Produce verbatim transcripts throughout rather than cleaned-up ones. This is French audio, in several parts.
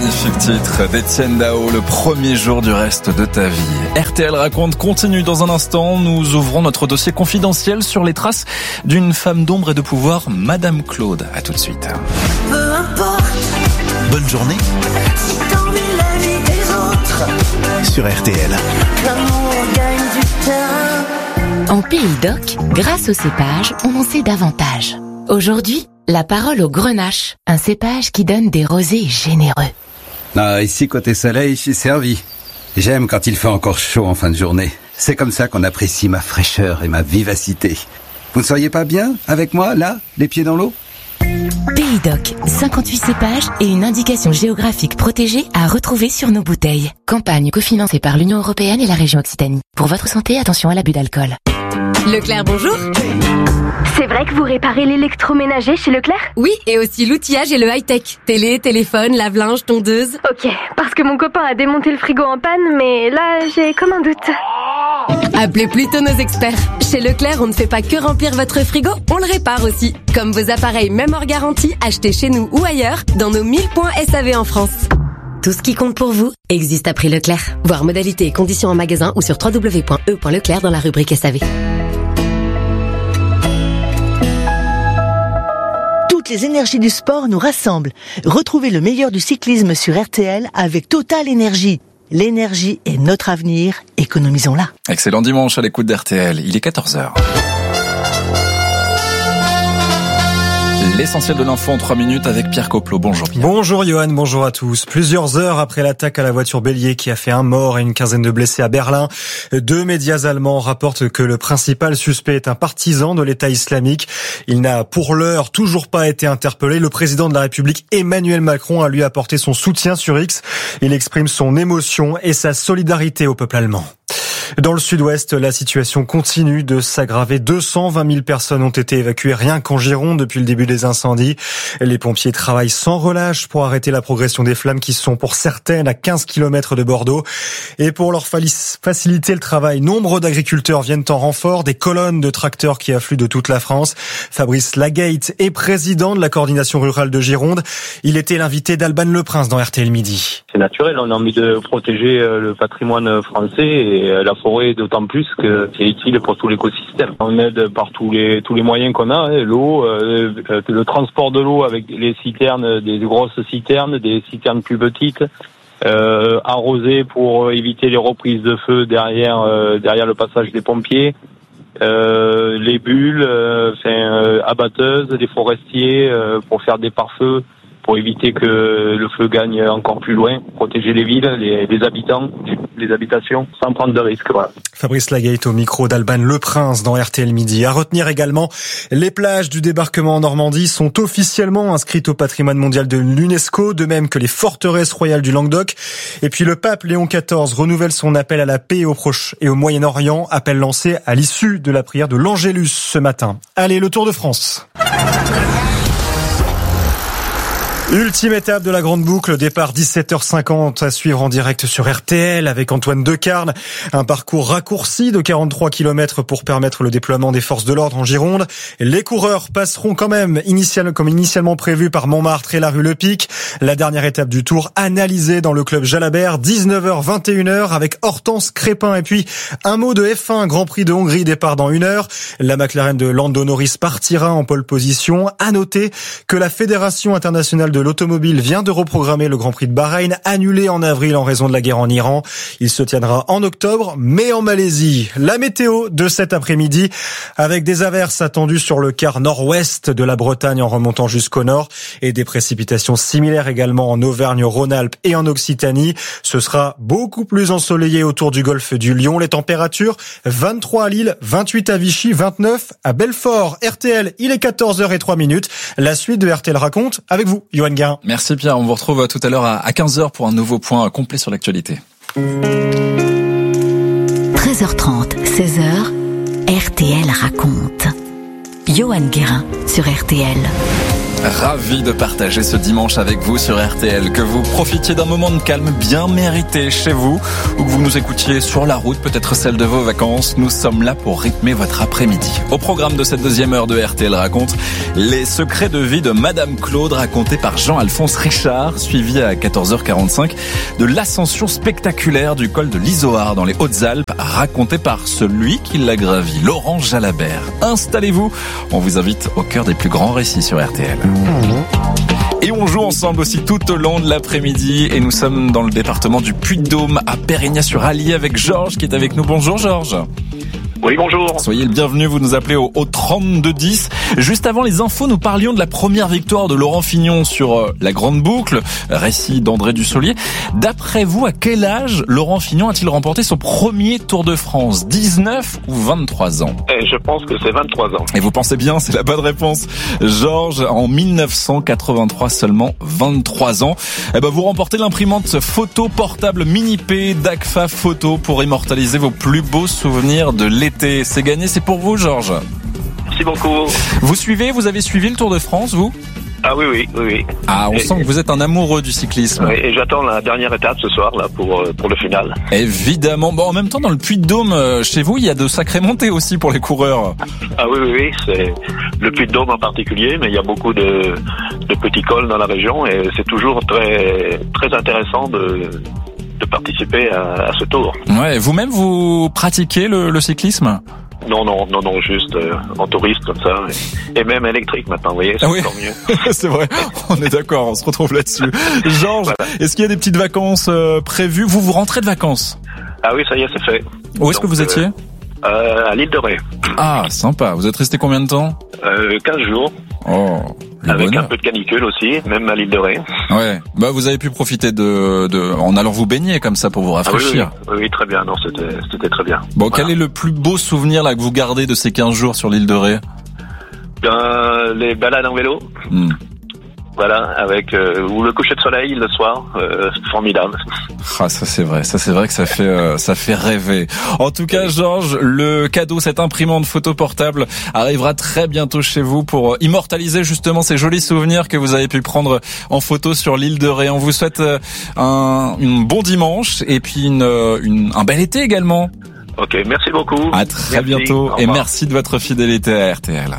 Magnifique titre d'Étienne Dao, le premier jour du reste de ta vie. R T L raconte continue dans un instant. Nous ouvrons notre dossier confidentiel sur les traces d'une femme d'ombre et de pouvoir, Madame Claude. À tout de suite. Peu importe. Bonne journée. Si t'envies la vie des autres. Sur R T L. L'amour gagne du terrain. En Pays d'Oc, grâce au cépage, on en sait davantage. Aujourd'hui, la parole au grenache, un cépage qui donne des rosés généreux. Ah, ici, côté soleil, je suis servi. J'aime quand il fait encore chaud en fin de journée. C'est comme ça qu'on apprécie ma fraîcheur et ma vivacité. Vous ne seriez pas bien avec moi, là, les pieds dans l'eau ? Pays d'Oc, cinquante-huit cépages et une indication géographique protégée à retrouver sur nos bouteilles. Campagne cofinancée par l'Union européenne et la région Occitanie. Pour votre santé, attention à l'abus d'alcool. Leclerc, bonjour. C'est vrai que vous réparez l'électroménager chez Leclerc ? Oui, et aussi l'outillage et le high-tech. Télé, téléphone, lave-linge, tondeuse. Ok, parce que mon copain a démonté le frigo en panne, mais là, j'ai comme un doute. Appelez plutôt nos experts. Chez Leclerc, on ne fait pas que remplir votre frigo, on le répare aussi. Comme vos appareils, même hors garantie, achetés chez nous ou ailleurs, dans nos mille points S A V en France. Tout ce qui compte pour vous existe à prix Leclerc. Voir modalités et conditions en magasin ou sur w w w point e point leclerc dans la rubrique S A V. Toutes les énergies du sport nous rassemblent. Retrouvez le meilleur du cyclisme sur R T L avec Total Énergie. L'énergie est notre avenir, économisons-la. Excellent dimanche à l'écoute d'R T L, il est quatorze heures. L'essentiel de l'info en trois minutes avec Pierre Coplot. Bonjour Pierre. Bonjour Johan, bonjour à tous. Plusieurs heures après l'attaque à la voiture bélier qui a fait un mort et une quinzaine de blessés à Berlin, deux médias allemands rapportent que le principal suspect est un partisan de l'État islamique. Il n'a pour l'heure toujours pas été interpellé. Le président de la République Emmanuel Macron a lui apporté son soutien sur X. Il exprime son émotion et sa solidarité au peuple allemand. Dans le sud-ouest, la situation continue de s'aggraver. deux cent vingt mille personnes ont été évacuées rien qu'en Gironde depuis le début des incendies. Les pompiers travaillent sans relâche pour arrêter la progression des flammes qui sont pour certaines à quinze kilomètres de Bordeaux. Et pour leur faciliter le travail, nombre d'agriculteurs viennent en renfort, des colonnes de tracteurs qui affluent de toute la France. Fabrice Lagate est président de la coordination rurale de Gironde. Il était l'invité d'Alban Leprince dans R T L Midi. C'est naturel, on a envie de protéger le patrimoine français et la forêt d'autant plus que c'est utile pour tout l'écosystème. On aide par tous les tous les moyens qu'on a, hein, l'eau, euh, le transport de l'eau avec les citernes, des grosses citernes, des citernes plus petites, euh, arroser pour éviter les reprises de feu derrière euh, derrière le passage des pompiers, euh, les bulles, euh, enfin, euh, abatteuses, des forestiers euh, pour faire des pare-feux, pour éviter que le feu gagne encore plus loin, protéger les villes, les, les habitants, les habitations, sans prendre de risques. Voilà. Fabrice Lagate au micro d'Alban Leprince dans R T L Midi. À retenir également, les plages du débarquement en Normandie sont officiellement inscrites au patrimoine mondial de l'UNESCO, de même que les forteresses royales du Languedoc. Et puis le pape Léon quatorze renouvelle son appel à la paix au Proche et au Moyen-Orient, appel lancé à l'issue de la prière de l'Angélus ce matin. Allez, le Tour de France. Ultime étape de la grande boucle, départ dix-sept heures cinquante à suivre en direct sur R T L avec Antoine Decarne. Un parcours raccourci de quarante-trois kilomètres pour permettre le déploiement des forces de l'ordre en Gironde. Les coureurs passeront quand même initial, comme initialement prévu par Montmartre et la rue Le Pic. La dernière étape du Tour analysée dans le club Jalabert, dix-neuf heures vingt et une avec Hortense Crépin. Et puis un mot de F un, Grand Prix de Hongrie, départ dans une heure. La McLaren de Lando Norris partira en pole position. À noter que la Fédération internationale de de l'automobile vient de reprogrammer le Grand Prix de Bahreïn, annulé en avril en raison de la guerre en Iran. Il se tiendra en octobre, mais en Malaisie. La météo de cet après-midi, avec des averses attendues sur le quart nord-ouest de la Bretagne en remontant jusqu'au nord, et des précipitations similaires également en Auvergne-Rhône-Alpes et en Occitanie. Ce sera beaucoup plus ensoleillé autour du golfe du Lion. Les températures, vingt-trois à Lille, vingt-huit à Vichy, vingt-neuf à Belfort. R T L, il est quatorze heures zéro trois. La suite de R T L Raconte avec vous, Johan Guin. Merci Pierre, on vous retrouve tout à l'heure à quinze heures pour un nouveau point complet sur l'actualité. treize heures trente, seize heures, R T L Raconte. Johan Guérin sur R T L. Ravi de partager ce dimanche avec vous sur R T L. Que vous profitiez d'un moment de calme bien mérité chez vous ou que vous nous écoutiez sur la route, peut-être celle de vos vacances, nous sommes là pour rythmer votre après-midi. Au programme de cette deuxième heure de R T L Raconte, les secrets de vie de Madame Claude racontés par Jean-Alphonse Richard, suivi à quatorze heures quarante-cinq de l'ascension spectaculaire du col de l'Izoard dans les Hautes-Alpes, raconté par celui qui l'a gravi, Laurent Jalabert. Installez-vous, on vous invite au cœur des plus grands récits sur R T L. Et on joue ensemble aussi tout au long de l'après-midi et nous sommes dans le département du Puy-de-Dôme à Périgny-sur-Allier avec Georges qui est avec nous. Bonjour Georges. Oui, bonjour. Soyez le bienvenu, vous nous appelez au, au trente-deux dix. Juste avant les infos, nous parlions de la première victoire de Laurent Fignon sur euh, la Grande Boucle, récit d'André Dussolier. D'après vous, à quel âge Laurent Fignon a-t-il remporté son premier Tour de France ? dix-neuf ou vingt-trois ans ? Et je pense que c'est vingt-trois ans. Et vous pensez bien, c'est la bonne réponse. Georges, en mille neuf cent quatre-vingt-trois, seulement vingt-trois ans. Eh ben, vous remportez l'imprimante photo portable Mini-P d'Agfa Photo pour immortaliser vos plus beaux souvenirs de l'été. C'est gagné, c'est pour vous, Georges. Merci beaucoup. Vous suivez, vous avez suivi le Tour de France, vous ? Ah oui, oui, oui, oui. Ah, on et, sent que vous êtes un amoureux du cyclisme. Oui, et j'attends la dernière étape ce soir, là, pour, pour le final. Évidemment. Bon, en même temps, dans le Puy-de-Dôme, chez vous, il y a de sacrées montées aussi pour les coureurs. Ah oui, oui, oui, c'est le Puy-de-Dôme en particulier, mais il y a beaucoup de, de petits cols dans la région et c'est toujours très, très intéressant de, de participer à, à ce tour. Ouais, vous-même, vous pratiquez le, le cyclisme ? Non, non, non, non, juste euh, en touriste comme ça, et, et même électrique maintenant, vous voyez, c'est ah oui. encore mieux. C'est vrai, on est d'accord, on se retrouve là-dessus. Georges, voilà. Est-ce qu'il y a des petites vacances euh, prévues ? Vous, vous rentrez de vacances ? Ah oui, ça y est, c'est fait. Où est-ce Donc, que vous étiez ? euh, À l'île de Ré. Ah, sympa. Vous êtes resté combien de temps ? euh, quinze jours. Oh, avec bonheur. Un peu de canicule aussi, même à l'île de Ré. Ouais, bah vous avez pu profiter de, de en allant vous baigner comme ça pour vous rafraîchir. Ah oui, oui, oui, très bien, non, c'était, c'était très bien. Bon, voilà. Quel est le plus beau souvenir là que vous gardez de ces quinze jours sur l'île de Ré ? Ben, les balades en vélo. Hmm. Voilà, avec euh, ou le coucher de soleil le soir, euh, formidable. Ah, ça c'est vrai, ça c'est vrai que ça fait euh, ça fait rêver. En tout cas, Georges, le cadeau, cette imprimante photo portable, arrivera très bientôt chez vous pour euh, immortaliser justement ces jolis souvenirs que vous avez pu prendre en photo sur l'île de Ré. On vous souhaite euh, un, un bon dimanche et puis une, une un bel été également. Ok, merci beaucoup. À très merci. bientôt et merci de votre fidélité à R T L.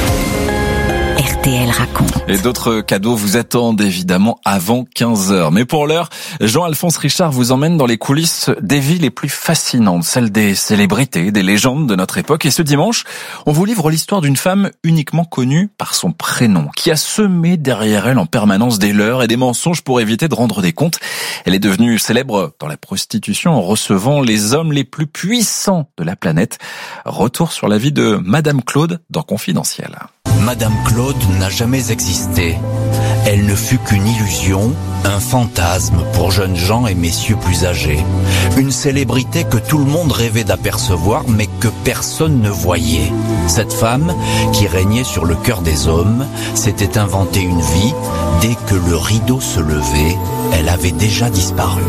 R T L raconte. Et d'autres cadeaux vous attendent évidemment avant quinze heures. Mais pour l'heure, Jean-Alphonse Richard vous emmène dans les coulisses des vies les plus fascinantes, celles des célébrités, des légendes de notre époque. Et ce dimanche, on vous livre l'histoire d'une femme uniquement connue par son prénom, qui a semé derrière elle en permanence des leurres et des mensonges pour éviter de rendre des comptes. Elle est devenue célèbre dans la prostitution en recevant les hommes les plus puissants de la planète. Retour sur la vie de Madame Claude dans Confidentiel. Madame Claude n'a jamais existé. Elle ne fut qu'une illusion, un fantasme pour jeunes gens et messieurs plus âgés. Une célébrité que tout le monde rêvait d'apercevoir, mais que personne ne voyait. Cette femme, qui régnait sur le cœur des hommes, s'était inventé une vie. Dès que le rideau se levait, elle avait déjà disparu.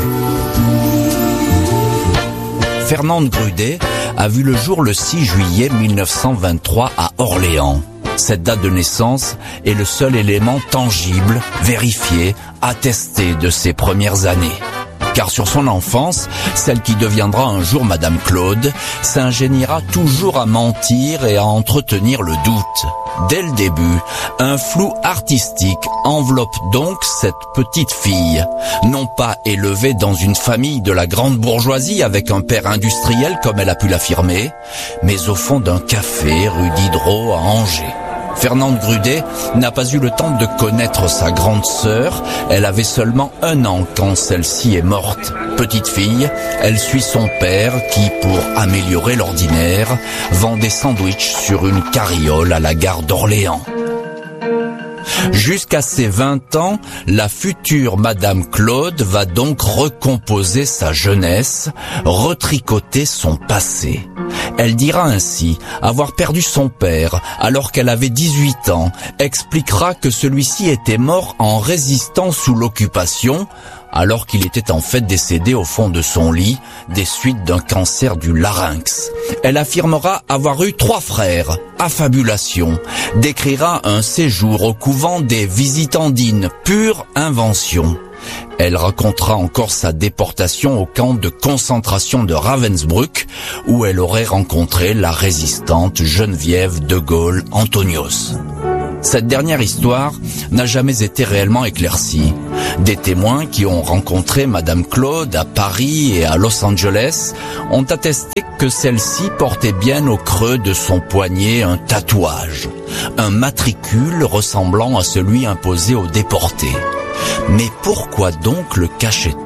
Fernande Grudet a vu le jour le six juillet mille neuf cent vingt-trois à Orléans. Cette date de naissance est le seul élément tangible, vérifié, attesté de ses premières années. Car sur son enfance, celle qui deviendra un jour Madame Claude s'ingéniera toujours à mentir et à entretenir le doute. Dès le début, un flou artistique enveloppe donc cette petite fille. Non pas élevée dans une famille de la grande bourgeoisie avec un père industriel comme elle a pu l'affirmer, mais au fond d'un café rue Diderot à Angers. Fernande Grudet n'a pas eu le temps de connaître sa grande sœur. Elle avait seulement un an quand celle-ci est morte. Petite fille, elle suit son père qui, pour améliorer l'ordinaire, vend des sandwichs sur une carriole à la gare d'Orléans. Jusqu'à ses vingt ans, la future Madame Claude va donc recomposer sa jeunesse, retricoter son passé. Elle dira ainsi avoir perdu son père alors qu'elle avait dix-huit ans, expliquera que celui-ci était mort en résistant sous l'occupation, alors qu'il était en fait décédé au fond de son lit des suites d'un cancer du larynx. Elle affirmera avoir eu trois frères, affabulation, décrira un séjour au couvent des Visitandines, pure invention. Elle racontera encore sa déportation au camp de concentration de Ravensbrück, où elle aurait rencontré la résistante Geneviève de Gaulle Antonios. Cette dernière histoire n'a jamais été réellement éclaircie. Des témoins qui ont rencontré Madame Claude à Paris et à Los Angeles ont attesté que celle-ci portait bien au creux de son poignet un tatouage, un matricule ressemblant à celui imposé aux déportés. Mais pourquoi donc le cachait-elle ?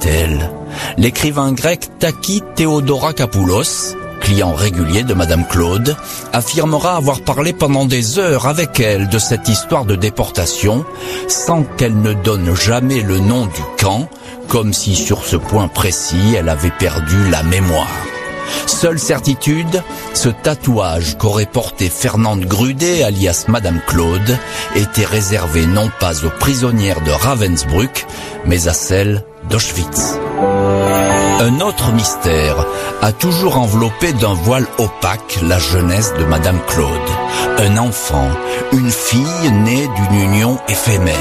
L'écrivain grec Taki Theodorakopoulos, client régulier de Madame Claude, affirmera avoir parlé pendant des heures avec elle de cette histoire de déportation, sans qu'elle ne donne jamais le nom du camp, comme si sur ce point précis elle avait perdu la mémoire. Seule certitude, ce tatouage qu'aurait porté Fernande Grudet, alias Madame Claude, était réservé non pas aux prisonnières de Ravensbrück, mais à celles d'Auschwitz. Un autre mystère a toujours enveloppé d'un voile opaque la jeunesse de Madame Claude. Un enfant, une fille née d'une union éphémère.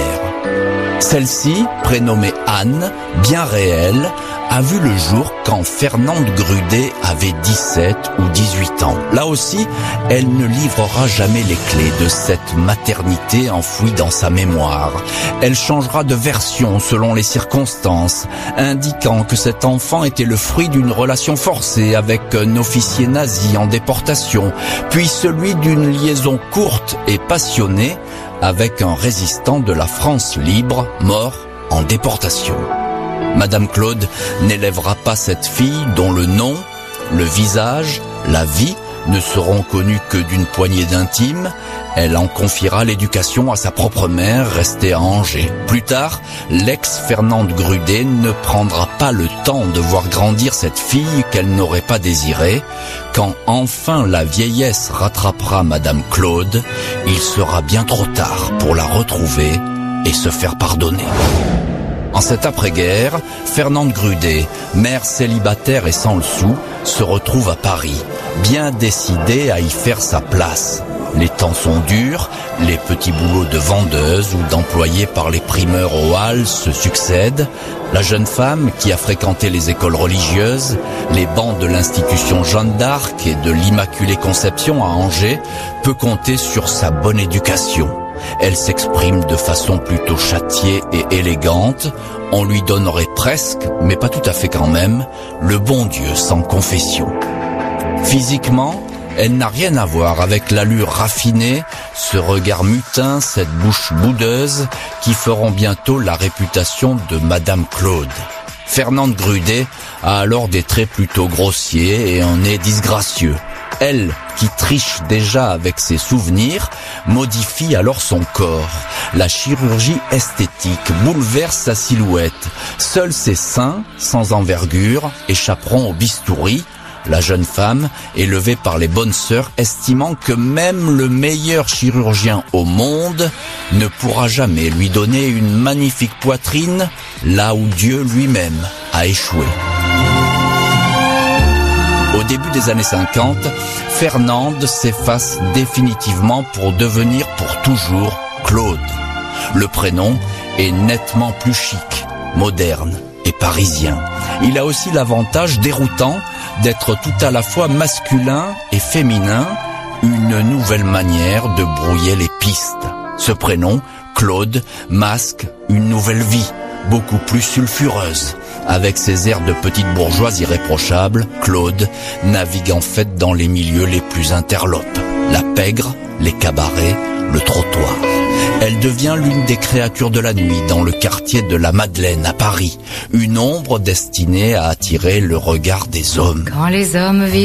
Celle-ci, prénommée Anne, bien réelle, a vu le jour quand Fernande Grudet avait dix-sept ou dix-huit ans. Là aussi, elle ne livrera jamais les clés de cette maternité enfouie dans sa mémoire. Elle changera de version selon les circonstances, indiquant que cet enfant était le fruit d'une relation forcée avec un officier nazi en déportation, puis celui d'une liaison courte et passionnée avec un résistant de la France libre, mort en déportation. Madame Claude n'élèvera pas cette fille dont le nom, le visage, la vie ne seront connus que d'une poignée d'intimes. Elle en confiera l'éducation à sa propre mère, restée à Angers. Plus tard, l'ex-Fernande Grudet ne prendra pas le temps de voir grandir cette fille qu'elle n'aurait pas désirée. Quand enfin la vieillesse rattrapera Madame Claude, il sera bien trop tard pour la retrouver et se faire pardonner. En cette après-guerre, Fernande Grudet, mère célibataire et sans le sou, se retrouve à Paris, bien décidée à y faire sa place. Les temps sont durs, les petits boulots de vendeuse ou d'employée par les primeurs aux halles se succèdent. La jeune femme, qui a fréquenté les écoles religieuses, les bancs de l'institution Jeanne d'Arc et de l'Immaculée Conception à Angers, peut compter sur sa bonne éducation. Elle s'exprime de façon plutôt châtiée et élégante. On lui donnerait presque, mais pas tout à fait quand même, le bon Dieu sans confession. Physiquement, elle n'a rien à voir avec l'allure raffinée, ce regard mutin, cette bouche boudeuse qui feront bientôt la réputation de Madame Claude. Fernande Grudet a alors des traits plutôt grossiers et un nez disgracieux. Elle, qui triche déjà avec ses souvenirs, modifie alors son corps. La chirurgie esthétique bouleverse sa silhouette. Seuls ses seins, sans envergure, échapperont au bistouri. La jeune femme, élevée par les bonnes sœurs, estimant que même le meilleur chirurgien au monde ne pourra jamais lui donner une magnifique poitrine là où Dieu lui-même a échoué. Au début des années cinquante, Fernande s'efface définitivement pour devenir pour toujours Claude. Le prénom est nettement plus chic, moderne et parisien. Il a aussi l'avantage déroutant d'être tout à la fois masculin et féminin, une nouvelle manière de brouiller les pistes. Ce prénom, Claude, masque une nouvelle vie, beaucoup plus sulfureuse. Avec ses airs de petite bourgeoise irréprochable, Claude navigue en fait dans les milieux les plus interlopes. La pègre, les cabarets, le trottoir. Elle devient l'une des créatures de la nuit dans le quartier de la Madeleine à Paris. Une ombre destinée à attirer le regard des hommes. Quand les hommes vivent